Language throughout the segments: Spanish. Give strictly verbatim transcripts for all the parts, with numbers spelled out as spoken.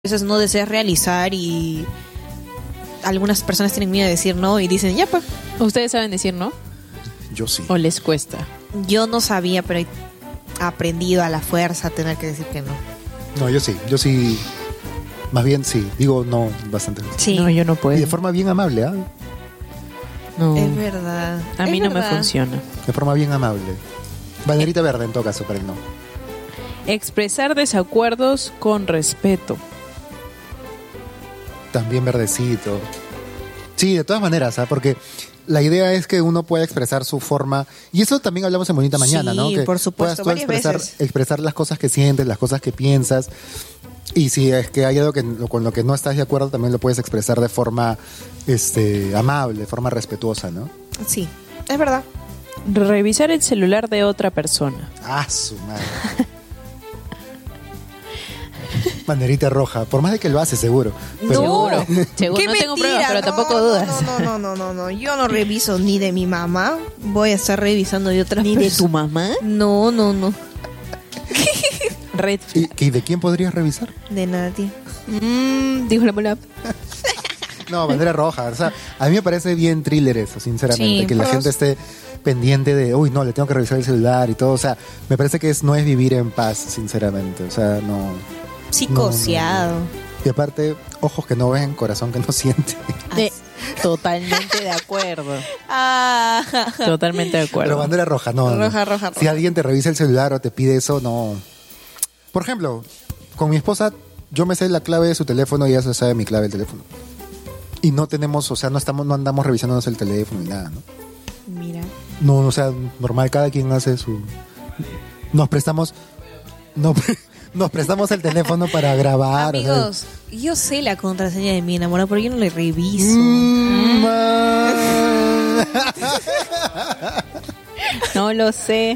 veces no deseas realizar y algunas personas tienen miedo de decir no y dicen, ya pues. ¿Ustedes saben decir no? Yo sí. ¿O les cuesta? Yo no sabía, pero he aprendido a la fuerza a tener que decir que no. No, yo sí. Yo sí. Más bien sí. Digo no bastante. Sí. No, yo no puedo. Y de forma bien amable, ¿ah? No. Es verdad. A mí Es no verdad. me funciona. De forma bien amable. Banderita verde en todo caso para el no. Expresar desacuerdos con respeto. También verdecito. Sí, de todas maneras, ¿ah? Porque la idea es que uno pueda expresar su forma, y eso también hablamos en Bonita Mañana, Sí, ¿no? Que por supuesto, puedas tú varias expresar, veces. expresar las cosas que sientes, las cosas que piensas, y si es que hay algo que, con lo que no estás de acuerdo, también lo puedes expresar de forma este, amable, de forma respetuosa, ¿no? Sí, es verdad. Revisar el celular de otra persona. Ah, su madre. Banderita roja, por más de que lo hace, seguro. Pero- Seguro. Seguro. ¡Qué No tengo mentira! pruebas, pero No, tampoco no, dudas. No, no, no, no, no. Yo no reviso ni de mi mamá. Voy a estar revisando de otras ¿Ni de personas. tu mamá? No, no, no. Red. ¿Y, y de quién podrías revisar? De nadie. Mm, dijo la bola. No, bandera roja. O sea, a mí me parece bien thriller eso, sinceramente. Sí, que la pues. gente esté pendiente de, uy, no, le tengo que revisar el celular y todo. O sea, me parece que es, no es vivir en paz, sinceramente. O sea, no. Psicoseado. No, no, no. Y aparte, ojos que no ven, corazón que no siente. De- totalmente de acuerdo. Ah. Totalmente de Pero acuerdo. bandera roja, no. no. Roja, roja, Si roja. alguien te revisa el celular o te pide eso, no. Por ejemplo, con mi esposa, yo me sé la clave de su teléfono y ella se sabe mi clave del teléfono. Y no tenemos, o sea, no estamos, no andamos revisándonos el teléfono ni nada, ¿no? Mira. No, o sea, normal, cada quien hace su... Nos prestamos... No, nos prestamos el teléfono para grabar. o sea. Amigos, yo sé la contraseña de mi enamorado, pero yo no le reviso. Mm, ah. No lo sé.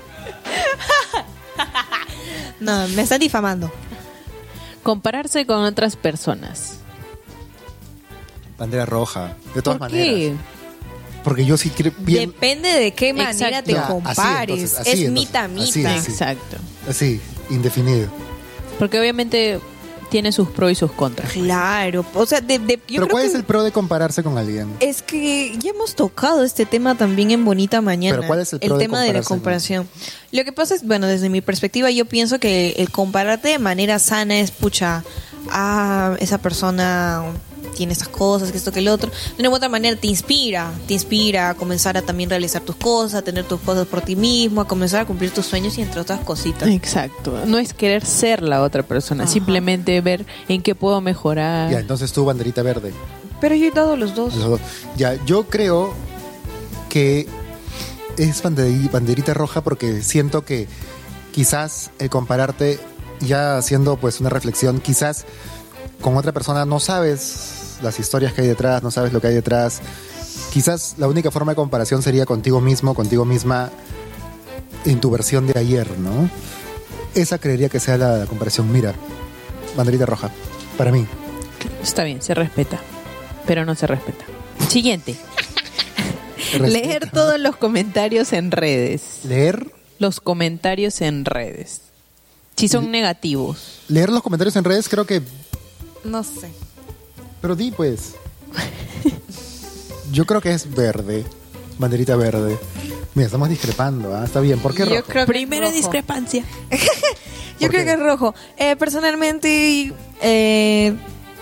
No, me están difamando. Compararse con otras personas. Bandera roja, de todas ¿Por maneras. qué? Porque yo sí quiero... Bien, Depende de qué manera Exacto. te Ya, así, compares. entonces, así, es entonces, mita así, mita. así. Exacto. así, indefinido. Porque obviamente tiene sus pros y sus contras. Claro, o sea, de, de- yo Pero creo ¿cuál que es el pro de compararse con alguien? es que ya hemos tocado este tema también en Bonita Mañana. Pero ¿cuál es el pro de tema de la compararse? comparación. Lo que pasa es, bueno, desde mi perspectiva, yo pienso que el compararte de manera sana es, pucha, ah, esa persona tiene estas cosas, que esto, que el otro. De una u otra manera te inspira, te inspira a comenzar a también realizar tus cosas, a tener tus cosas por ti mismo, a comenzar a cumplir tus sueños y entre otras cositas. Exacto. No es querer ser la otra persona, Ajá. simplemente ver en qué puedo mejorar. Ya, entonces tú, banderita verde. Pero yo he dado los dos. Los dos. Ya, yo creo que es banderi- banderita roja porque siento que quizás el compararte, ya haciendo pues una reflexión, quizás con otra persona no sabes las historias que hay detrás, no sabes lo que hay detrás. Quizás la única forma de comparación sería contigo mismo, contigo misma, en tu versión de ayer, ¿no? Esa creería que sea la, la comparación. Mira, banderita roja, para mí. Está bien, se respeta, pero no se respeta. Siguiente. Respeta. Leer todos los comentarios en redes. Leer, Los comentarios en redes. Si son negativos. leer los comentarios en redes creo que... No sé. Pero di pues. Yo creo que es verde. Banderita verde. Mira, estamos discrepando, ¿ah? Está bien. ¿Por qué Yo rojo? creo que Primera es rojo. discrepancia. Yo ¿Por creo qué? que es rojo. Eh, personalmente, eh,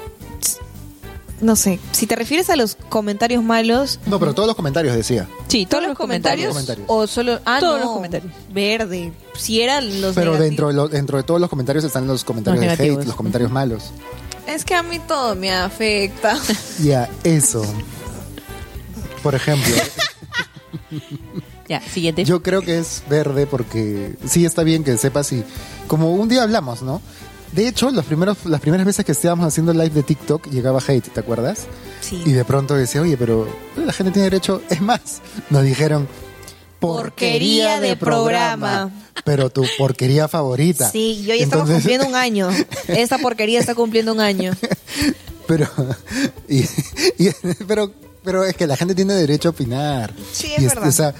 no sé, si te refieres a los comentarios malos, No, pero todos los comentarios decía. Sí, ¿todos los comentarios? comentarios. O solo... Ah, Todos no, los comentarios. Verde. Si eran los Pero negativos. dentro de, lo- dentro de todos los comentarios están los comentarios Los de hate, negativos. los comentarios malos. Es que a mí todo me afecta. Ya, eso. Por ejemplo, Ya, siguiente. yo creo que es verde porque sí está bien que sepas y como un día hablamos, ¿no? De hecho, los primeros, las primeras veces que estábamos haciendo live de TikTok llegaba hate, ¿te acuerdas? Sí. Y de pronto decía, oye, pero la gente tiene derecho. Es más, nos dijeron Porquería de programa. pero tu porquería favorita. Sí, yo ya estamos Entonces, cumpliendo un año. Esta porquería está cumpliendo un año. Pero, y- y- pero, pero es que la gente tiene derecho a opinar. Sí, es Y verdad. O sea,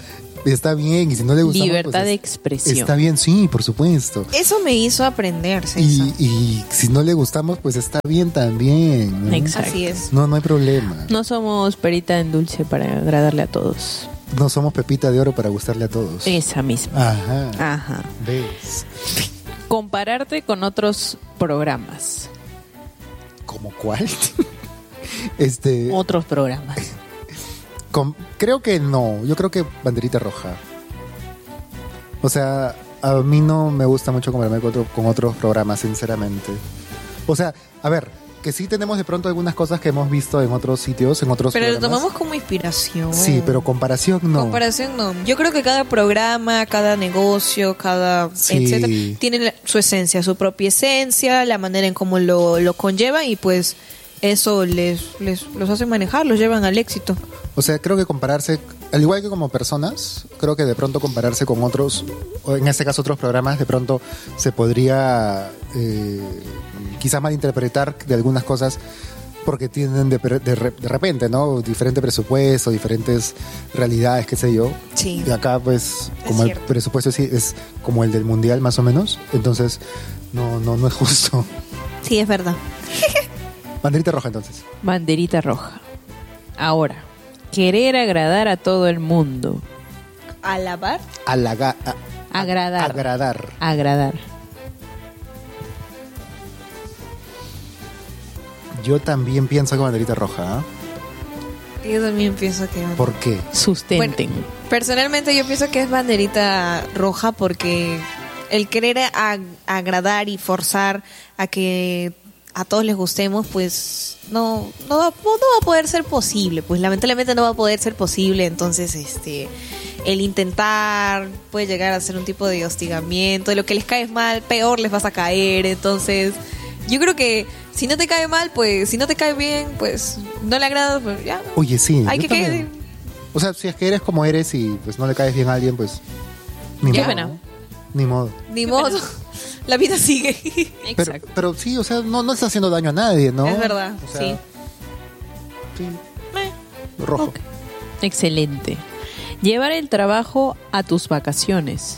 está bien. Y si no le gusta, Libertad pues, de es- expresión. Está bien, sí, por supuesto. Eso me hizo aprender, César. Y, y si no le gustamos, pues está bien también, ¿no? Exacto. Así es. No, no hay problema. No somos perita en dulce para agradarle a todos. No somos pepita de oro para gustarle a todos. Esa misma. Ajá. Ajá. ¿Ves? Compararte con otros programas. ¿Cómo cuál? este, Otros programas. com- creo que no. Yo creo que banderita roja. O sea, a mí no me gusta mucho compararme con, otro- con otros programas, sinceramente. O sea, a ver, que sí tenemos de pronto algunas cosas que hemos visto en otros sitios, en otros Pero lo programas. tomamos como inspiración. Sí, pero comparación no. Comparación no. Yo creo que cada programa, cada negocio, cada Sí. etcétera, tiene la- su esencia, su propia esencia, la manera en cómo lo, lo conllevan y pues eso les, les los hace manejar, los llevan al éxito. O sea, creo que compararse, al igual que como personas, creo que de pronto compararse con otros, o en este caso otros programas, de pronto se podría eh, quizás malinterpretar de algunas cosas porque tienen de, pre- de, re- de repente, ¿no? Diferente presupuesto, diferentes realidades, qué sé yo. Sí. Y acá, pues, como el cierto. presupuesto sí es como el del mundial, más o menos, entonces no, no, no es justo. Sí, es verdad. Banderita roja, entonces. Banderita roja. Ahora, querer agradar a todo el mundo. Alabar. Halaga- a- Agradar. Agradar. Agradar. Yo también pienso que banderita roja, ¿ah? Yo también pienso que... ¿Por qué? Sustenten. Personalmente yo pienso que es banderita roja porque el querer ag- agradar y forzar a que a todos les gustemos, pues no, no, va, no va a poder ser posible, pues lamentablemente no va a poder ser posible, entonces este el intentar puede llegar a ser un tipo de hostigamiento, de lo que les cae mal, peor les vas a caer, entonces yo creo que si no te cae mal, pues si no te cae bien, pues no le agradas, pues ya. Oye, sí. Hay yo que también. que O sea, si es que eres como eres y pues no le caes bien a alguien, pues ni Qué modo. pena. ¿no? Ni modo. ni modo, la vida sigue. Pero, Exacto. pero sí, o sea, no, no está haciendo daño a nadie, ¿no? Es verdad, O sea, sí. Sí, Eh, rojo. Ok. Excelente. Llevar el trabajo a tus vacaciones.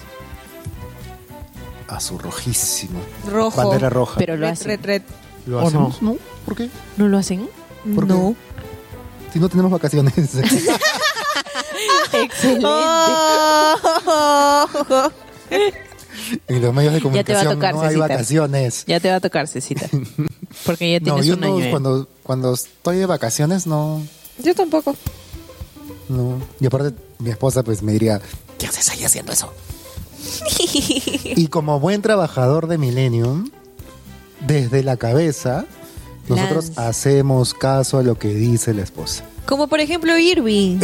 A su rojísimo. Rojo. Bandera roja. Pero lo Red, hacen. red, red. ¿Lo ¿o hacemos? No. ¿Por qué? ¿No lo hacen? ¿Por qué? No. Si no tenemos vacaciones. Excelente. Oh. En los medios de Ya te va a comunicación tocar, no hay Cecita. vacaciones. Ya te va a tocar, Cecita. Porque ya No, tienes yo un no, año. ¿eh? cuando, cuando estoy de vacaciones, no, Yo tampoco. no. Y aparte, mi esposa pues me diría, ¿qué haces ahí haciendo eso? Y como buen trabajador de Millennium, desde la cabeza, nosotros Lance. hacemos caso a lo que dice la esposa. Como por ejemplo Irving.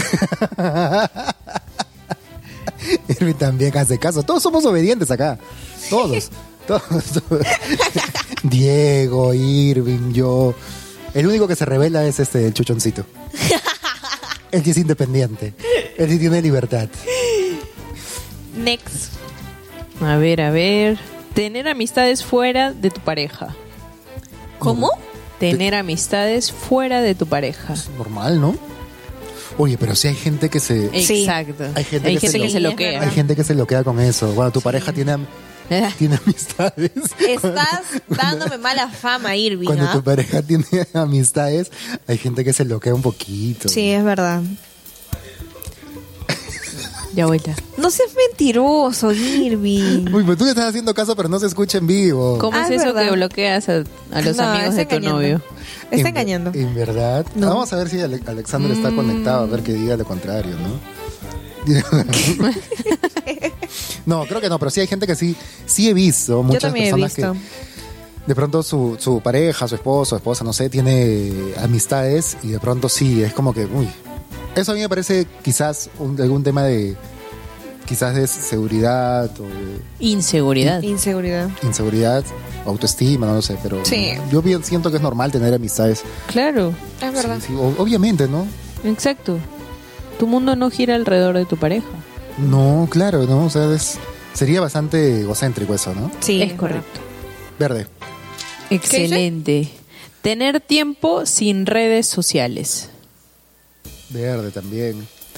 Irving también hace caso. Todos somos obedientes acá. Todos. Todos. todos. Diego, Irving, yo. El único que se revela es este, el chuchoncito. Él sí es independiente. Él sí tiene libertad. Next. A ver, a ver. Tener amistades fuera de tu pareja. ¿Cómo? Tener amistades fuera de tu pareja. Normal, ¿no? Oye, pero sí hay gente que se... Sí. Exacto. Hay gente que se lo- que se Sí, loquea. Hay gente que se bloquea con eso. Bueno, tu pareja tiene, am- tiene amistades. Estás dándome mala fama, Irving. Cuando ¿ah? tu pareja tiene amistades, hay gente que se bloquea un poquito. Sí, es verdad. Ya vuelta. No seas mentiroso, Irving. Uy, pues tú le estás haciendo caso, pero no se escucha en vivo. ¿Cómo Ah, es es eso verdad. que bloqueas a, a los No, amigos está de tu engañando. novio? Está En- engañando. En verdad. No. Vamos a ver si Ale- Alexander está conectado, a ver que diga lo contrario, ¿no? No, creo que no, pero sí hay gente que sí, sí he visto, muchas Yo también he personas visto. que de pronto su, su pareja, su esposo, esposa, no sé, tiene amistades y de pronto sí, es como que, uy, eso a mí me parece quizás un- algún tema de, quizás de seguridad o de Inseguridad. Inseguridad. inseguridad, autoestima, no lo sé, pero Sí. yo bien siento que es normal tener amistades. Claro, Es verdad. Sí, sí, o- obviamente, ¿no? exacto. Tu mundo no gira alrededor de tu pareja. No, claro, ¿no? O sea, es, sería bastante egocéntrico eso, ¿no? Sí, es correcto. Verde. Excelente. Tener tiempo sin redes sociales. Verde también.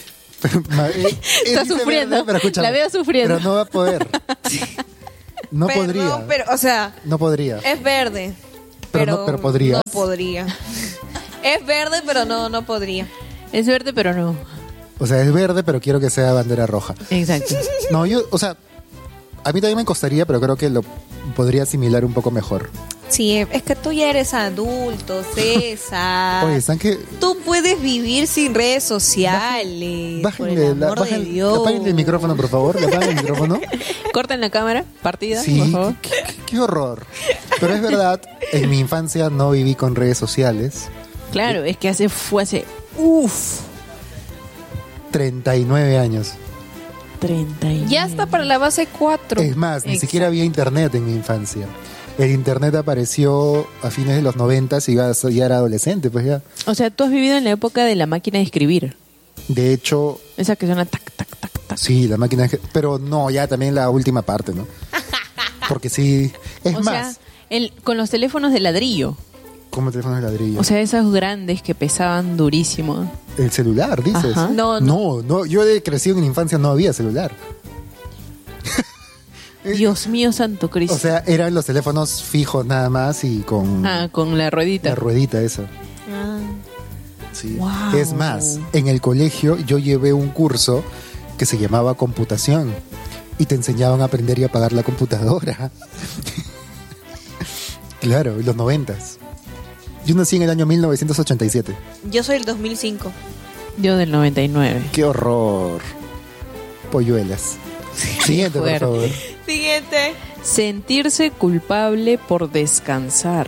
Pero, ma- eh, eh, Está dice sufriendo. verde, pero escúchame, La veo sufriendo. Pero no va a poder. No Pero podría. no, pero, o sea, No podría. es verde. Pero Pero, no- pero podrías. No podría. Es verde, pero no, no podría. Es verde, pero no. O sea, es verde, pero quiero que sea bandera roja. Exacto. No, yo, o sea, a mí también me costaría, pero creo que lo podría asimilar un poco mejor. Sí, es que tú ya eres adulto, César. Oye, ¿están que Tú puedes vivir sin redes sociales. por el Bájenle, la, amor de bajen- Dios. apáguenle el micrófono, por favor. ¿Le apagan el micrófono? Corten la cámara, partida, Sí, por favor. qué, qué- qué horror. Pero es verdad, en mi infancia no viví con redes sociales. Claro, es que hace fue hace uff, treinta y nueve años. treinta y Ya está para la base cuatro. Es más, ni Exacto. siquiera había internet en mi infancia. El internet apareció a fines de los noventas y ya, ya era adolescente, pues ya. O sea, tú has vivido en la época de la máquina de escribir. De hecho, Esa que suena tac, tac, tac, tac. sí, la máquina... de- Pero no, ya también la última parte, ¿no? Porque sí... Es O más, sea, el, con los teléfonos de ladrillo. como teléfono de ladrillo. O sea, esos grandes que pesaban durísimo. El celular, dices. Ajá. No, no, no, yo he crecido en la infancia, no había celular. Dios mío, santo Cristo. O sea, eran los teléfonos fijos nada más y con ah, con la ruedita. la ruedita esa. Ah. Sí. Wow. Es más, en el colegio yo llevé un curso que se llamaba computación y te enseñaban a aprender y apagar la computadora. Claro, en los noventas. Yo nací en el año mil novecientos ochenta y siete. Yo soy el dos mil cinco. Yo del noventa y nueve. ¡Qué horror! Polluelas. Siguiente, por fuerte. favor. Siguiente. Sentirse culpable por descansar.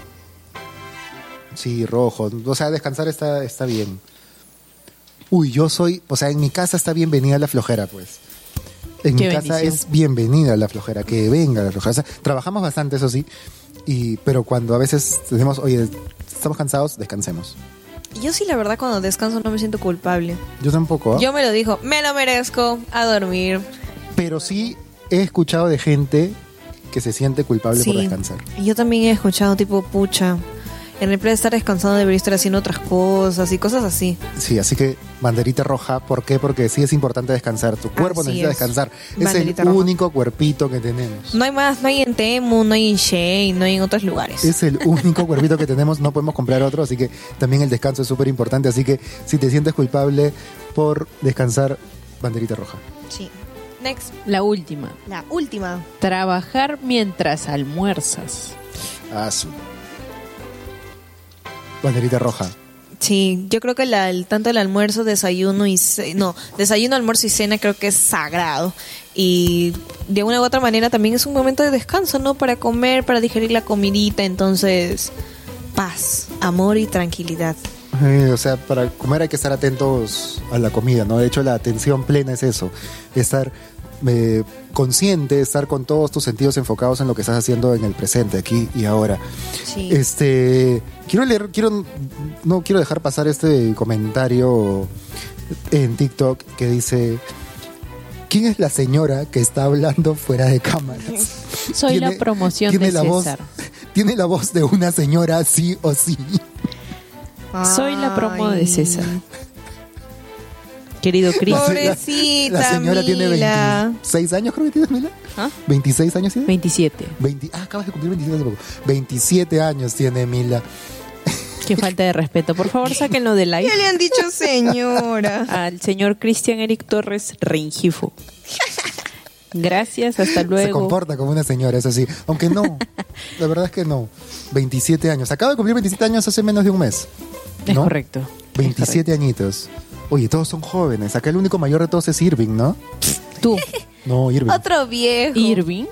Sí, rojo. O sea, descansar está, está bien. Uy, yo soy... O sea, en mi casa está bienvenida la flojera, pues. En Qué mi casa bendición. es bienvenida la flojera, que venga la flojera. O sea, trabajamos bastante, eso sí, y, pero cuando a veces decimos, oye, estamos cansados, descansemos. Yo sí, la verdad, cuando descanso no me siento culpable. Yo tampoco, ¿ah? Yo me lo dijo, me lo merezco, a dormir. Pero sí he escuchado de gente que se siente culpable por Sí. descansar. Y yo también he escuchado tipo, pucha, en el plan de estar descansando debería estar haciendo otras cosas y cosas así. Sí, así que banderita roja, ¿por qué? Porque sí es importante descansar. Tu cuerpo Así necesita es. descansar. Es Banderita el roja. único cuerpito que tenemos. No hay más, no hay en Temu, no hay en Shein, no hay en otros lugares. Es el único cuerpito que tenemos, no podemos comprar otro, así que también el descanso es súper importante. Así que si te sientes culpable por descansar, banderita roja. Sí. Next. La última. La última. Trabajar mientras almuerzas. Ah, su. Banderita roja. Sí, yo creo que la, el- tanto el almuerzo, desayuno y ce- no, desayuno, almuerzo y cena creo que es sagrado. Y de una u otra manera también es un momento de descanso, ¿no? Para comer, para digerir la comidita, entonces paz, amor y tranquilidad. Eh, o sea, para comer hay que estar atentos a la comida, ¿no? De hecho, la atención plena es eso, estar eh, consciente, estar con todos tus sentidos enfocados en lo que estás haciendo en el presente, aquí y ahora. Sí. Este, quiero leer, quiero, no quiero dejar pasar este comentario en TikTok que dice: ¿quién es la señora que está hablando fuera de cámaras? Soy la promoción tiene de la voz, César. tiene la voz de una señora sí o sí. Soy la promo de Ay. César. Querido Chris. La- Pobrecita, La señora tiene Mila. veintiséis años, creo que tiene, Mila. ¿Ah? ¿veintiséis años tiene? veintisiete. veinte ah, acabas de cumplir veintisiete hace poco. veintisiete años tiene Mila. Qué falta de respeto. Por favor, sáquenlo de live ¿Qué le han dicho señora? al señor Cristian Eric Torres Rengifo. Gracias, hasta Se luego. comporta como una señora, eso sí. Aunque no, la verdad es que no. veintisiete años. Acaba de cumplir veintisiete años hace menos de un mes. Es ¿no? correcto. es veintisiete añitos. Oye, todos son jóvenes. Acá el único mayor de todos es Irving, ¿no? correcto. Tú, No, Irving. Otro viejo. Irving.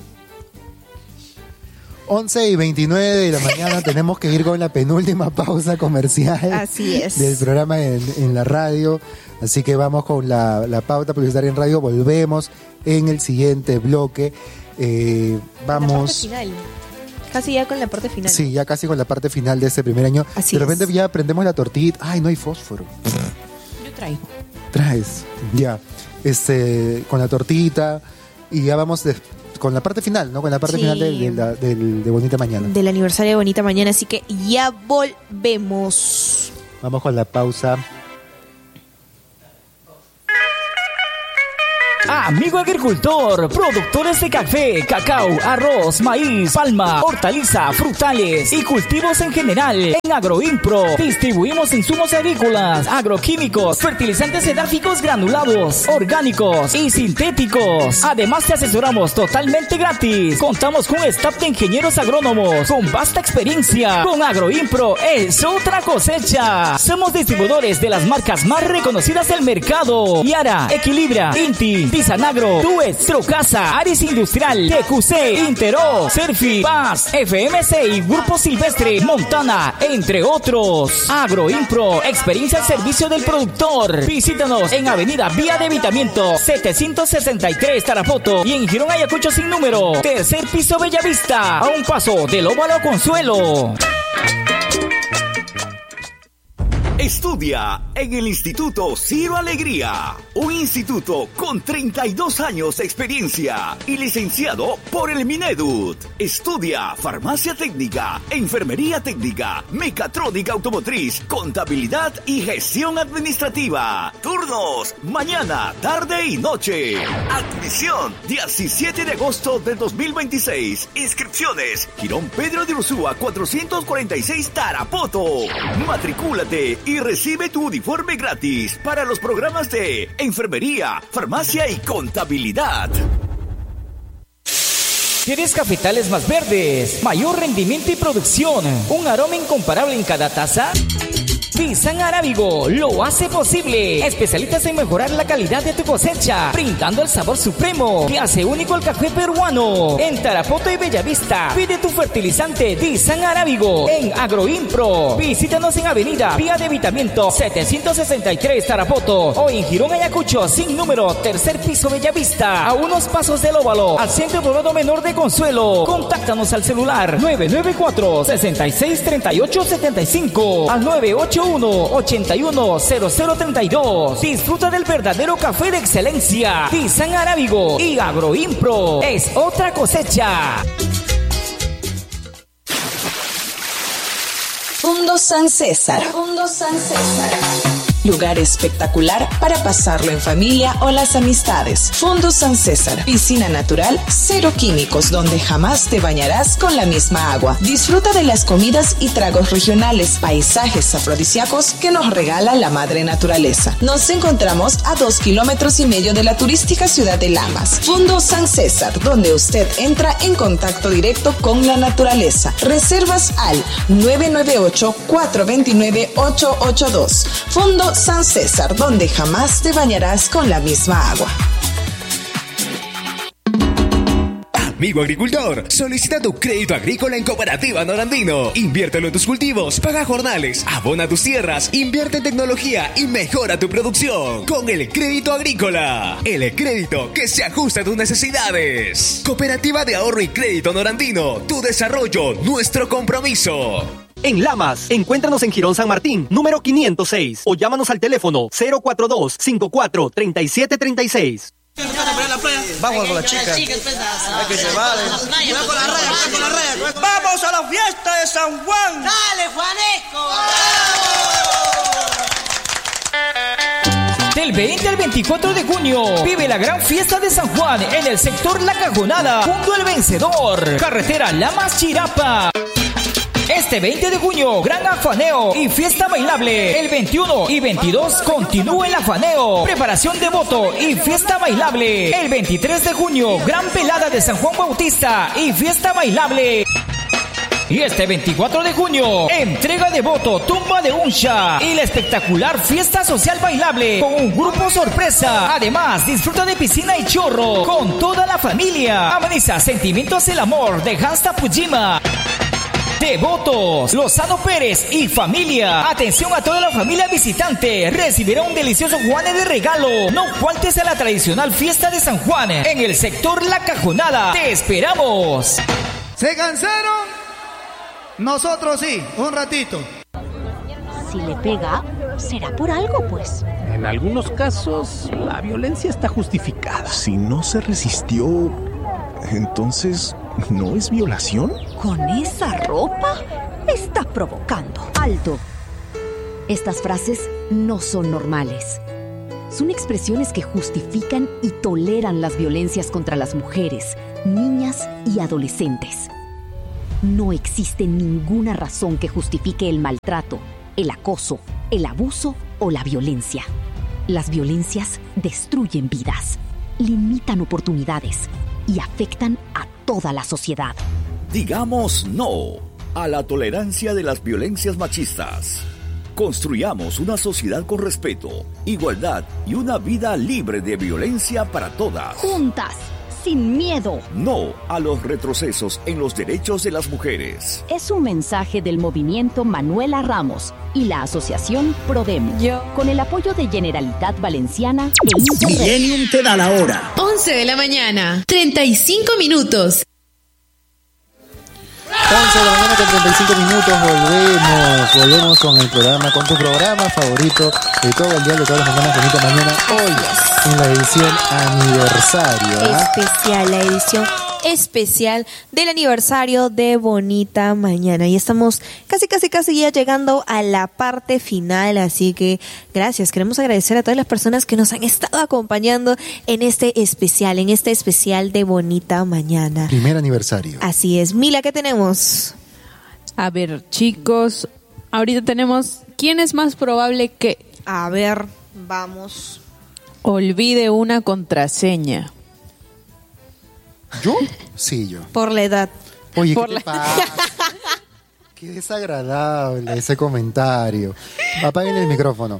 once y veintinueve de la mañana tenemos que ir con la penúltima pausa comercial. Así es. Del programa en, en la radio. Así que vamos con la, la pauta publicitaria en radio. Volvemos en el siguiente bloque. Eh, La parte vamos. final. Casi ya con la parte final. Sí, ya casi con la parte final de este primer año. Así de repente es. ya prendemos la tortita. Ay, no hay fósforo. Yo traigo. Traes. Ya. Este, con la tortita. Y ya vamos de- con la parte final, ¿no? Con la parte Sí. final de, de la- del- de Bonita Mañana. Del aniversario de Bonita Mañana, así que ya volvemos. Vamos con la pausa. Amigo agricultor, productores de café, cacao, arroz, maíz, palma, hortaliza, frutales y cultivos en general. En Agroimpro distribuimos insumos agrícolas, agroquímicos, fertilizantes edárficos granulados, orgánicos y sintéticos. Además te asesoramos totalmente gratis. Contamos con staff de ingenieros agrónomos con vasta experiencia. Con Agroimpro es otra cosecha. Somos distribuidores de las marcas más reconocidas del mercado: Yara, Equilibra, Inti, Tisanagro, Tues, Trocasa, Aris Industrial, T Q C, Intero, Serfi, Paz, F M C y Grupo Silvestre, Montana, entre otros. Agroimpro, experiencia al servicio del productor. Visítanos en Avenida Vía de Evitamiento setecientos sesenta y tres Tarapoto y en Girón Ayacucho sin número, tercer piso Bellavista, a un paso del Óvalo Consuelo. Estudia en el Instituto Ciro Alegría, un instituto con treinta y dos años de experiencia y licenciado por el Minedut. Estudia farmacia técnica, enfermería técnica, mecatrónica automotriz, contabilidad y gestión administrativa. Turnos mañana, tarde y noche. Admisión diecisiete de agosto del dos mil veintiséis. Inscripciones Girón Pedro de Ursúa cuatrocientos cuarenta y seis Tarapoto. Matricúlate y recibe tu uniforme gratis para los programas de enfermería, farmacia y contabilidad. ¿Quieres cafetales más verdes, mayor rendimiento y producción, un aroma incomparable en cada taza? Dizan Arábigo lo hace posible. Especialistas en mejorar la calidad de tu cosecha, brindando el sabor supremo que hace único el café peruano. En Tarapoto y Bellavista, pide tu fertilizante Dizan Arábigo en Agroimpro. Visítanos en Avenida Vía de Evitamiento setecientos sesenta y tres Tarapoto o en Girón Ayacucho sin número, tercer piso Bellavista, a unos pasos del Óvalo, al Centro Poblado Menor de Consuelo. Contáctanos al celular nueve nueve cuatro, seis seis tres ocho siete cinco al nueve ocho uno, ocho uno cero cero tres dos. Disfruta del verdadero café de excelencia. Dizan Arábigo y Agroimpro es otra cosecha. Fundo San César. Fundo San César. Lugar espectacular para pasarlo en familia o las amistades. Fundo San César. Piscina natural, cero químicos, donde jamás te bañarás con la misma agua. Disfruta de las comidas y tragos regionales, paisajes afrodisíacos que nos regala la madre naturaleza. Nos encontramos a dos kilómetros y medio de la turística ciudad de Lamas. Fundo San César, donde usted entra en contacto directo con la naturaleza. Reservas al nueve nueve ocho, cuatro dos nueve, ocho ocho dos. Fundo San César, donde jamás te bañarás con la misma agua. Amigo agricultor, solicita tu crédito agrícola en Cooperativa Norandino. Inviértelo en tus cultivos, paga jornales, abona tus tierras, invierte en tecnología y mejora tu producción con el crédito agrícola. El crédito que se ajusta a tus necesidades. Cooperativa de Ahorro y Crédito Norandino, tu desarrollo, nuestro compromiso. En Lamas, encuéntranos en Girón San Martín, número quinientos seis, o llámanos al teléfono cero cuatro dos, cinco cuatro, tres siete tres seis. Vamos con la chica. Hay que llevarle. Cuidado con la raya, cuidado con la raya. ¡Vamos a la fiesta de San Juan! ¡Dale, Juanesco! Del veinte al veinticuatro de junio, vive la gran fiesta de San Juan en el sector La Cajonada, junto al Vencedor, carretera Lamas Chirapa. Este veinte de junio, gran afaneo y fiesta bailable. El veintiuno y veintidós continúa el afaneo, preparación de voto y fiesta bailable. El veintitrés de junio, gran velada de San Juan Bautista y fiesta bailable. Y este veinticuatro de junio, entrega de voto, tumba de uncha y la espectacular fiesta social bailable con un grupo sorpresa. Además, disfruta de piscina y chorro con toda la familia. Ameniza Sentimientos del Amor de Hansta Pujima. Devotos, Lozano Pérez y familia. Atención a toda la familia visitante. Recibirá un delicioso Juane de regalo. No faltes a la tradicional fiesta de San Juan en el sector La Cajonada. ¡Te esperamos! ¿Se cansaron? Nosotros sí, un ratito. Si le pega, será por algo, pues. En algunos casos, la violencia está justificada. Si no se resistió, entonces, ¿no es violación? ¿Con esa ropa? Está provocando. Alto. Estas frases no son normales. son expresiones que justifican y toleran las violencias contra las mujeres, niñas y adolescentes. No existe ninguna razón que justifique el maltrato, el acoso, el abuso o la violencia. Las violencias destruyen vidas, limitan oportunidades y afectan a toda la sociedad. Digamos no a la tolerancia de las violencias machistas. Construyamos una sociedad con respeto, igualdad y una vida libre de violencia para todas. Juntas, sin miedo. No a los retrocesos en los derechos de las mujeres. Es un mensaje del movimiento Manuela Ramos y la asociación Prodemo, Yo. con el apoyo de Generalitat Valenciana e Interreg. Millennium te da la hora. once de la mañana, treinta y cinco minutos. once de la mañana con treinta y cinco minutos, volvemos, volvemos con el programa, con tu programa favorito de todo el día, de todas las mañanas, bonita mañana, hoy en la edición aniversario. ¿eh? Especial, la edición especial del aniversario de Bonita Mañana. Y estamos casi, casi, casi ya llegando a la parte final, así que gracias. Queremos agradecer a todas las personas que nos han estado acompañando en este especial, en este especial de Bonita Mañana. Primer aniversario. Así es. Mila, ¿qué tenemos? A ver, chicos, ahorita tenemos ¿quién es más probable que? A ver, vamos. Olvide una contraseña. ¿Yo? Sí, yo. Por la edad. Oye, Por ¿qué la... te pasa? Qué desagradable ese comentario. Apaguen el micrófono.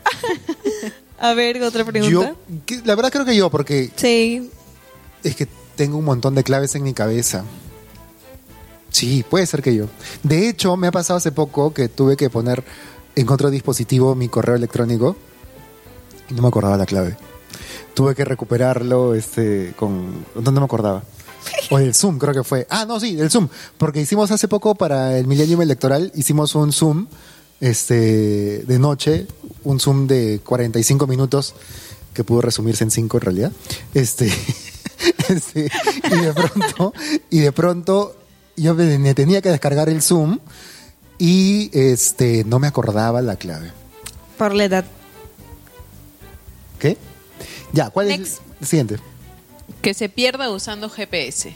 A ver, otra pregunta. Yo, que, la verdad creo que yo, porque... Sí. Es que tengo un montón de claves en mi cabeza. Sí, puede ser que yo. De hecho, me ha pasado hace poco que tuve que poner en otro dispositivo mi correo electrónico y no me acordaba la clave. Tuve que recuperarlo este, con... ¿Dónde me acordaba? O el Zoom, creo que fue. Ah, no, sí, el Zoom. Porque hicimos hace poco para el Millennium Electoral, hicimos un Zoom este, de noche, un Zoom de cuarenta y cinco minutos, que pudo resumirse en cinco en realidad. Este, este, y de pronto, y de pronto yo me tenía que descargar el Zoom y este, no me acordaba la clave. Por la edad. ¿Qué? Ya, ¿cuál Next. es el siguiente? Que se pierda usando G P S.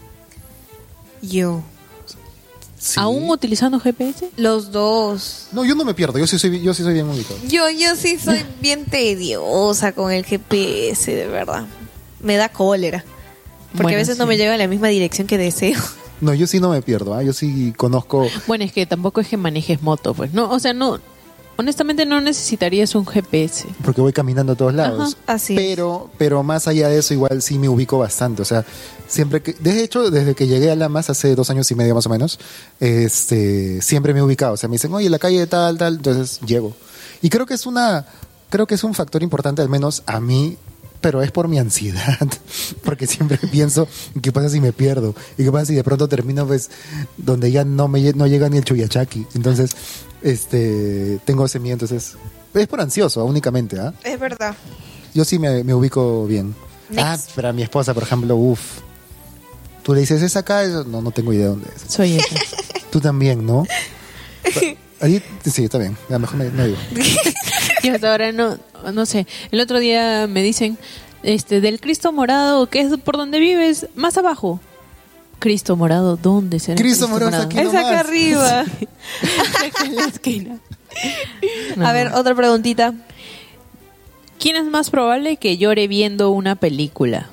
Yo. Sí. ¿Aún utilizando G P S? Los dos. No, yo no me pierdo, yo sí soy, yo sí soy bien ubicado. Yo, yo sí soy bien tediosa con el G P S, de verdad. Me da cólera. Porque Bueno, a veces sí. no me lleva a la misma dirección que deseo. No, yo sí no me pierdo, ¿eh? Yo sí conozco... Bueno, es que tampoco es que manejes moto, pues. No, o sea, no... Honestamente no necesitarías un G P S. Porque voy caminando a todos lados. Ajá, así pero, pero más allá de eso, igual sí me ubico bastante. O sea, siempre que... De hecho, desde que llegué a Lamas, hace dos años y medio más o menos, este, siempre me he ubicado. O sea, me dicen, oye, la calle tal, tal, entonces llego. Y creo que es una... Creo que es un factor importante, al menos a mí, pero es por mi ansiedad. Porque siempre pienso, ¿qué pasa si me pierdo? ¿Y qué pasa si de pronto termino, pues, donde ya no me no llega ni el Chuyachaki? Entonces... Este, tengo ese miedo, entonces es por ansioso únicamente, ¿ah? Es verdad. Yo sí me, me ubico bien. Next. Ah, pero a mi esposa, por ejemplo, uff. Tú le dices, ¿es acá? Eso, no, no tengo idea dónde es. Soy ella. Tú también, ¿no? Ahí, sí, está bien. A lo mejor me, me digo. Y hasta ahora no, no sé. El otro día me dicen, este, del Cristo morado, que es por donde vives, más abajo. Cristo morado, ¿dónde será? Cristo morado, aquí Es acá arriba. Sí. En la esquina. A ver, otra preguntita. ¿Quién es más probable que llore viendo una película?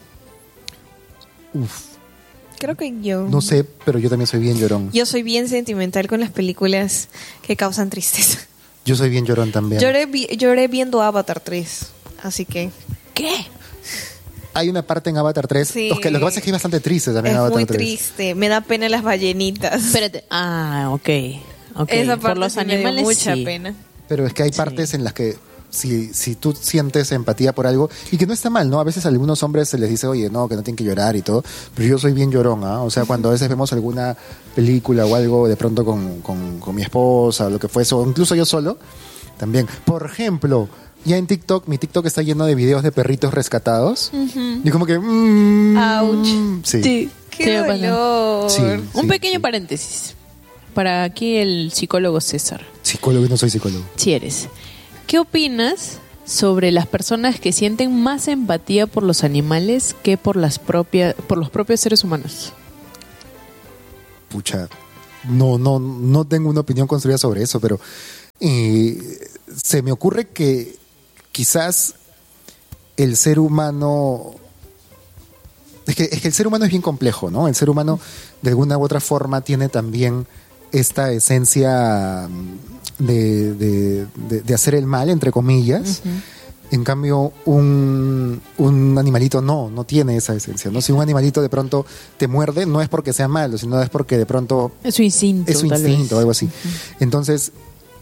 Uf, Creo que yo. no sé, pero yo también soy bien llorón. Yo soy bien sentimental con las películas que causan tristeza. Yo soy bien llorón también. Lloré, vi- lloré viendo Avatar tres. Así que. ¿Qué? Hay una parte en Avatar tres. Sí. Lo que, lo que pasa es que hay bastante triste también Es en Avatar muy tres. triste. Me da pena las ballenitas. Espérate. Ah, ok. okay. Esa Por parte los sí me dio animales, mucha sí. pena. Pero es que hay partes en las que si, si tú sientes empatía por algo, y que no está mal, ¿no? A veces a algunos hombres se les dice, oye, no, que no tienen que llorar y todo, pero yo soy bien llorón, ¿ah? O sea, cuando a veces vemos alguna película o algo de pronto con, con, con mi esposa o lo que fuese, o incluso yo solo, también. Por ejemplo, ya en TikTok, mi TikTok está lleno de videos de perritos rescatados, Ujú. y como que... Mm, Ouch. Sí. Sí. ¡Qué Sí, me pasa. dolor! Sí. Un pequeño paréntesis. Para aquí el psicólogo César. Psicólogo, no soy psicólogo. Si eres. ¿Qué opinas sobre las personas que sienten más empatía por los animales que por las propias, por los propios seres humanos. Pucha, no, no, no tengo una opinión construida sobre eso, pero eh, se me ocurre que quizás el ser humano... Es que, es que el ser humano es bien complejo, ¿no? El ser humano, de alguna u otra forma, tiene también esta esencia de, de, de, de hacer el mal, entre comillas. Uh-huh. En cambio, un, un animalito no, no tiene esa esencia, ¿no? Si un animalito de pronto te muerde, no es porque sea malo, sino es porque de pronto... Es su instinto. Es su instinto, algo así. Uh-huh. Entonces,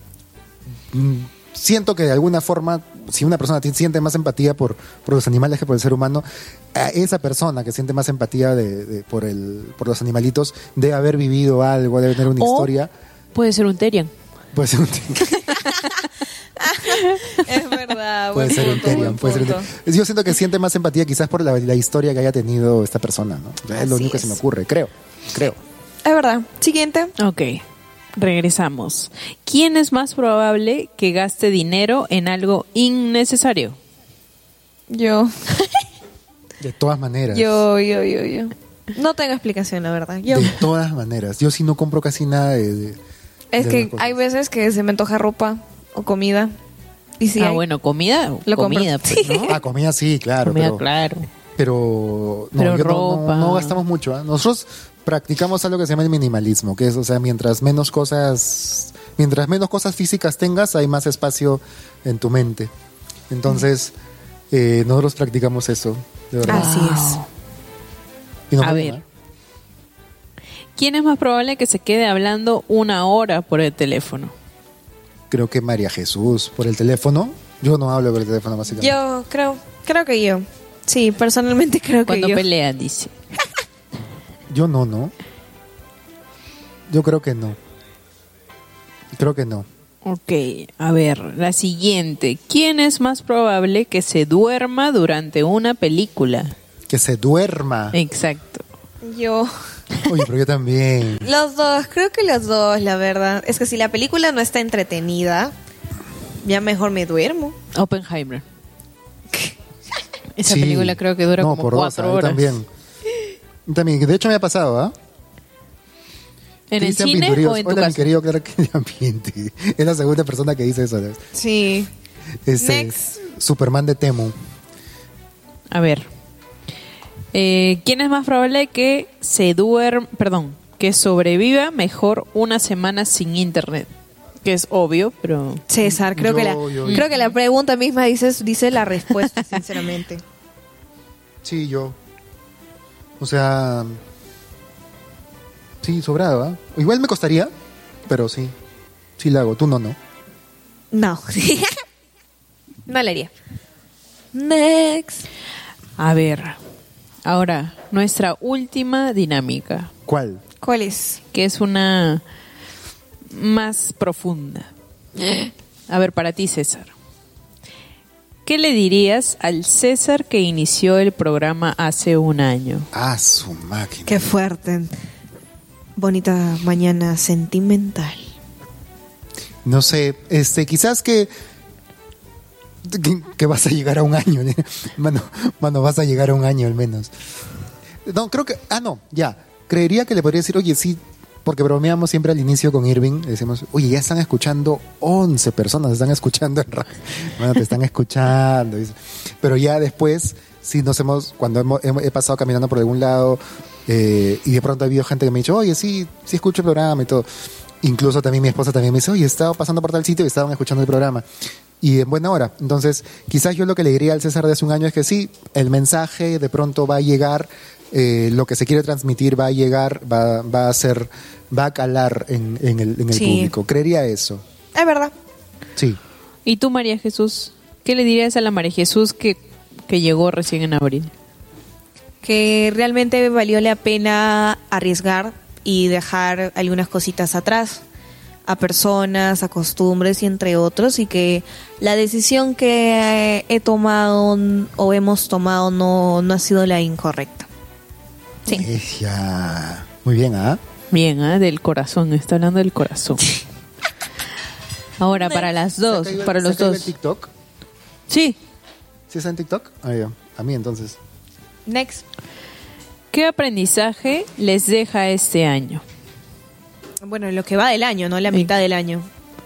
siento que de alguna forma, si una persona siente más empatía por, por los animales que por el ser humano, a esa persona que siente más empatía de, de, por, el, por los animalitos debe haber vivido algo, debe tener una o historia. Puede ser un Terian. Puede ser un Terian. Es verdad. Puede ser un Terian. Puede ser un Terian. Yo siento que siente más empatía quizás por la, la historia que haya tenido esta persona, ¿no? Es lo único es. que se me ocurre, creo. Creo. Es verdad. Siguiente. Ok. Regresamos. ¿Quién es más probable que gaste dinero en algo innecesario? Yo. De todas maneras. Yo, yo, yo, yo. No tengo explicación, la verdad. Yo. De todas maneras. Yo sí no compro casi nada de... de es de que hay veces que se me antoja ropa o comida. Y si ah, hay, bueno, comida, lo comida, pues, ¿no? Ah, comida sí, claro. Comida, pero, claro. Pero, no, pero yo ropa. No, no, no gastamos mucho. ¿eh? Nosotros practicamos algo que se llama el minimalismo, que es, o sea, mientras menos cosas, mientras menos cosas físicas tengas, hay más espacio en tu mente. Entonces, eh, nosotros practicamos eso, de verdad. Así es. Y no A ver, mal. ¿quién es más probable que se quede hablando una hora por el teléfono? Creo que María Jesús, por el teléfono. Yo no hablo por el teléfono, básicamente. Yo creo, creo que yo. Sí, personalmente creo que Cuando yo. Cuando pelean, dice. Yo no, ¿no? Yo creo que no. Creo que no. Ok, a ver, la siguiente. ¿Quién es más probable que se duerma durante una película? Que se duerma. Exacto. Yo. Oye, pero yo también. Los dos, creo que los dos, la verdad. Es que si la película no está entretenida, ya mejor me duermo. Oppenheimer. Esa Sí. película creo que dura no, como por cuatro dos, horas. También. también. De hecho, me ha pasado, ¿ah? ¿eh? ¿En el Cristian cine Pinturíos. o en tu Hola, casa? mi querido Clara de Ambiente. Es la segunda persona que dice eso, ¿no? Sí. Este, Next. Superman de Temu. A ver. Eh, ¿Quién es más probable que se duerma, perdón, que sobreviva mejor una semana sin internet? Que es obvio, pero... César, creo Yo, que la yo, yo. creo que la pregunta misma dice, dice la respuesta, sinceramente. Sí, yo. O sea... Sí, sobrado, ¿ah? Igual me costaría, pero sí. Sí la hago. Tú no, ¿no? No. No le haría. Next. A ver, ahora, nuestra última dinámica, ¿Cuál? ¿Cuál es? que es una más profunda. A ver, para ti, César. ¿Qué le dirías al César que inició el programa hace un año? Ah, su máquina. Qué fuerte. Bonita mañana sentimental. No sé, este, quizás que, que que vas a llegar a un año, ¿eh? mano, mano, vas a llegar a un año al menos. No, creo que, ah, no, ya, creería que le podría decir, oye, sí, porque bromeamos siempre al inicio con Irving, le decimos, oye, ya están escuchando once personas, están escuchando en radio, bueno, te están escuchando, dice. Pero ya después, sí nos hemos, cuando hemos, hemos- he pasado caminando por algún lado, eh, y de pronto ha habido gente que me ha dicho, oye, sí, sí escucho el programa y todo. Incluso también mi esposa también me dice, oye, he estado pasando por tal sitio y estaban escuchando el programa. Y en buena hora. Entonces, quizás yo lo que le diría al César de hace un año es que sí, el mensaje de pronto va a llegar, eh, lo que se quiere transmitir va a llegar, va, va a ser, va a calar en, en el, en el Sí. público. Creería eso. Es verdad. Sí. ¿Y tú, María Jesús? ¿Qué le dirías a la María Jesús que, que llegó recién en abril? Que realmente valió la pena arriesgar y dejar algunas cositas atrás, a personas, a costumbres y entre otros, y que la decisión que he tomado o hemos tomado no, no ha sido la incorrecta. Sí. Eh, ya. Muy bien, ¿ah? Bien, ¿ah? Del corazón, está hablando del corazón. Ahora, para las dos, ¿Se ha caído- para se ha los caído dos. el TikTok? Sí. ¿Sí está en TikTok? Ah, ya. A mí entonces. Next. ¿Qué aprendizaje les deja este año? Bueno, lo que va del año, ¿no? La mitad del año.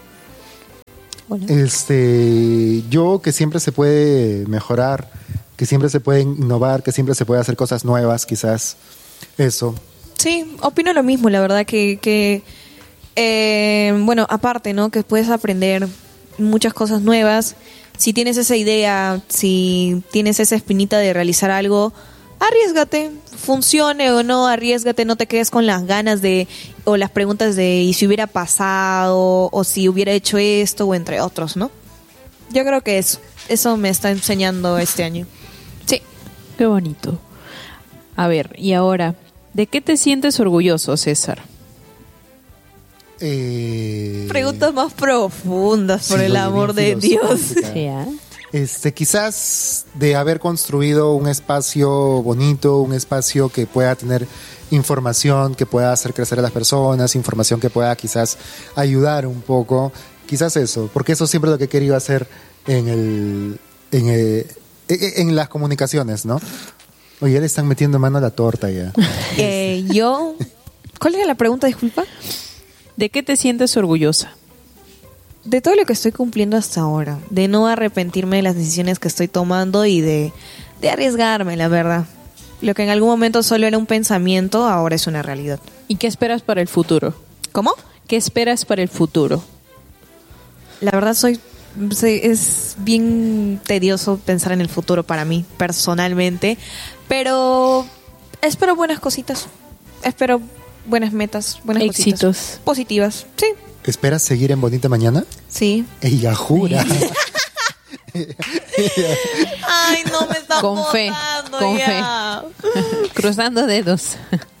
Este, yo que siempre se puede mejorar, que siempre se puede innovar, que siempre se puede hacer cosas nuevas, quizás. Eso. Sí, opino lo mismo, la verdad que, que eh, bueno, aparte, ¿no? Que puedes aprender muchas cosas nuevas. Si tienes esa idea, si tienes esa espinita de realizar algo, arriésgate, funcione o no, arriésgate, no te quedes con las ganas de, o las preguntas de, ¿y si hubiera pasado? O si hubiera hecho esto, o entre otros, ¿no? Yo creo que eso, eso me está enseñando este año. Sí. Qué bonito. A ver, y ahora, ¿de qué te sientes orgulloso, César? Eh... Preguntas más profundas, por Sí, el oye, amor bien de Dios. filosófica. Sí, ¿eh? Este, quizás de haber construido un espacio bonito, un espacio que pueda tener información, que pueda hacer crecer a las personas, información que pueda quizás ayudar un poco, quizás eso, porque eso siempre es lo que he querido hacer en el, en, el, en las comunicaciones, ¿no? Oye, ya le están metiendo mano a la torta ya. Eh, yo, ¿cuál era la pregunta, disculpa? ¿De qué te sientes orgullosa? De todo lo que estoy cumpliendo hasta ahora, de no arrepentirme de las decisiones que estoy tomando y de, de arriesgarme, la verdad. Lo que en algún momento solo era un pensamiento, ahora es una realidad. ¿Y qué esperas para el futuro? ¿Cómo? ¿Qué esperas para el futuro? La verdad soy, soy es bien tedioso pensar en el futuro para mí, personalmente, pero espero buenas cositas, espero buenas metas, buenas éxitos cositas positivas, sí. ¿Esperas seguir en Bonita Mañana? Sí. Ella jura. Ay, no me está Con fe, botando con ya. fe. Cruzando dedos.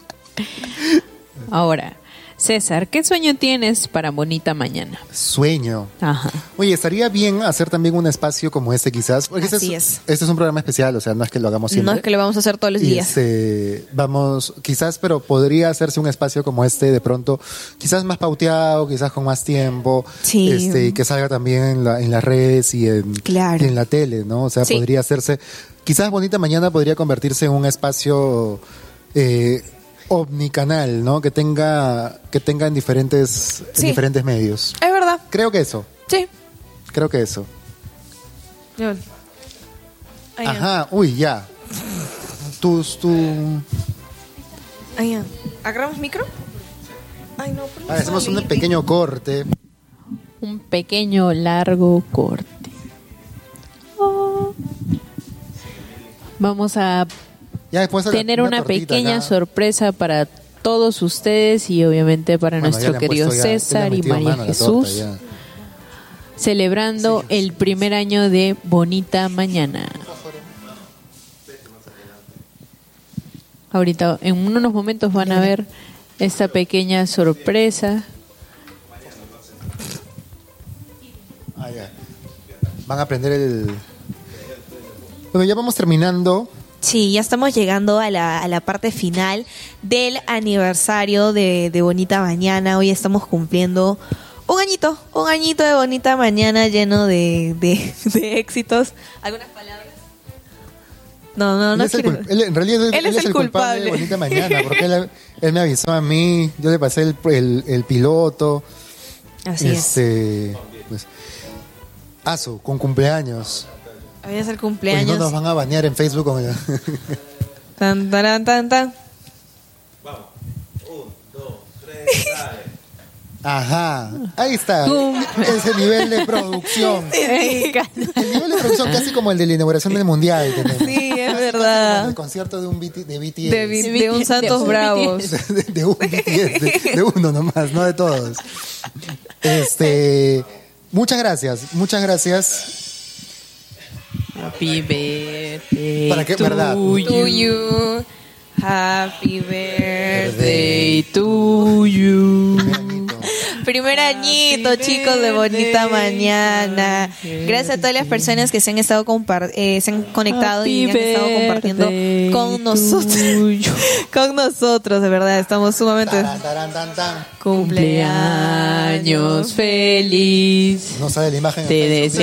Ahora, César, ¿qué sueño tienes para Bonita Mañana? Sueño. Ajá. Oye, estaría bien hacer también un espacio como este quizás. Porque Así este es. Este es un programa especial, o sea, no es que lo hagamos siempre. No es que lo vamos a hacer todos los Y días. este, vamos, quizás, pero podría hacerse un espacio como este de pronto, quizás más pauteado, quizás con más tiempo, Sí. este, y que salga también en, la, en las redes y en, Claro. y en la tele, ¿no? O sea, Sí. podría hacerse, quizás Bonita Mañana podría convertirse en un espacio eh, omnicanal, ¿no? Que tenga, que tenga en diferentes, en Sí. diferentes medios. Es verdad. Creo que eso, Sí. creo que eso. Yo- Ay, ya. Ajá, uy, ya. Tus, tu... Ay, ya. ¿Agarramos micro? Ay, no. ¿por qué Ahora hacemos sale? un pequeño corte. Un pequeño, largo corte. Oh. Vamos a Ya después tener una, tortita pequeña acá. sorpresa para todos ustedes y obviamente para Bueno, ya nuestro le han querido puesto ya- ya le César han y metido María mano a la Jesús, torta, ya. celebrando el primer año de Bonita Mañana. Ahorita, en unos momentos van a ver esta pequeña sorpresa. Ah, ya. Van a aprender el... Bueno, ya vamos terminando. Sí, ya estamos llegando a la, a la parte final del aniversario de, de Bonita Mañana. Hoy estamos cumpliendo un añito, un añito de Bonita Mañana lleno de, de, de éxitos. ¿Algunas palabras? No, no, Él no es el quiero- cul- él, en realidad él, Él él es el culpable de Bonita Mañana, porque él, él me avisó a mí, yo le pasé el, el, el piloto. Así es. este, pues, Asu, con cumpleaños. Hoy es el Oye, cumpleaños. no nos van a banear en Facebook con el... Tan, taran, tan, tan. Ajá, ahí está, ese nivel de producción. Sí, El nivel de producción casi como el de la inauguración del Mundial. tenemos. sí, es Como verdad. el concierto de un B T de B T S. De, bi- de un Santos un Bravos. de, de un B T S, de, de uno nomás, no de todos. Este, muchas gracias, muchas gracias. Happy birthday ¿Para qué? to ¿Verdad? you. To you. Happy birthday. Birthday to you. Primer añito, chicos, de Bonita Mañana. Gracias a todas las personas que se han estado compar eh, se han conectado y han estado compartiendo con nosotros. Con nosotros, de verdad, estamos sumamente Taran, taran, tan, tan. cumpleaños Cumpleaños feliz. No sale la imagen. en Te Facebook.